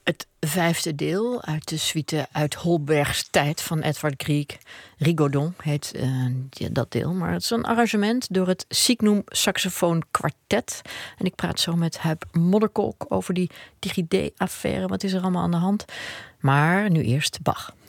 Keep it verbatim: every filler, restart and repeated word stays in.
Het vijfde deel uit de suite uit Holbergs tijd van Edvard Grieg. Rigaudon heet uh, dat deel. Maar het is een arrangement door het Signum Saxofoon Quartet. En ik praat zo met Huib Modderkolk over die DigiD-affaire. Wat is er allemaal aan de hand? Maar nu eerst Bach.